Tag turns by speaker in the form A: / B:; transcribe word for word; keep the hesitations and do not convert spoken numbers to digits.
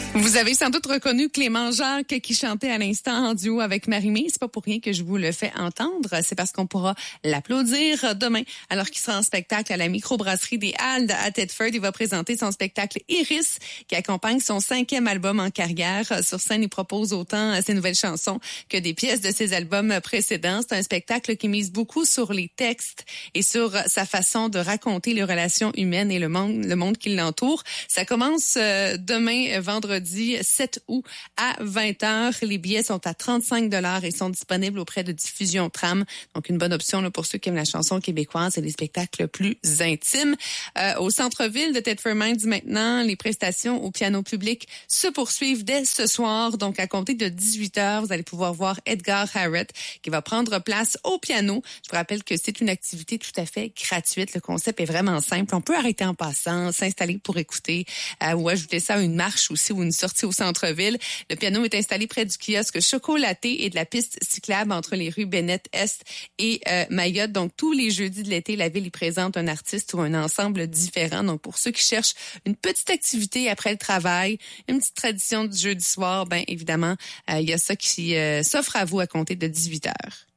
A: Vous avez sans doute reconnu Clément Jacques qui chantait à l'instant en duo avec Marie-Mé. C'est pas pour rien que je vous le fais entendre. C'est parce qu'on pourra l'applaudir demain alors qu'il sera en spectacle à la microbrasserie des Halles à Thetford. Il va présenter son spectacle Iris qui accompagne son cinquième album en carrière. Sur scène, il propose autant ses nouvelles chansons que des pièces de ses albums précédents. C'est un spectacle qui mise beaucoup sur les textes et sur sa façon de raconter les relations humaines et le monde, le monde qui l'entoure. Ça commence demain, vendredi sept août à vingt heures. Les billets sont à trente-cinq dollars et sont disponibles auprès de Diffusion Tram. Donc, une bonne option là, pour ceux qui aiment la chanson québécoise et les spectacles plus intimes. Euh, au centre-ville de Thetford Mines, maintenant, les prestations au piano public se poursuivent dès ce soir. Donc, à compter de dix-huit heures, vous allez pouvoir voir Edgar Harrett qui va prendre place au piano. Je vous rappelle que c'est une activité tout à fait gratuite. Le concept est vraiment simple. On peut arrêter en passant, s'installer pour écouter euh, ou ajouter ça à une marche aussi ou une sortie au centre-ville. Le piano est installé près du kiosque chocolaté et de la piste cyclable entre les rues Bennett-Est et euh, Mayotte. Donc, tous les jeudis de l'été, la ville y présente un artiste ou un ensemble différent. Donc, pour ceux qui cherchent une petite activité après le travail, une petite tradition du jeudi soir, ben évidemment, euh, il y a ça qui euh, s'offre à vous à compter de dix-huit heures.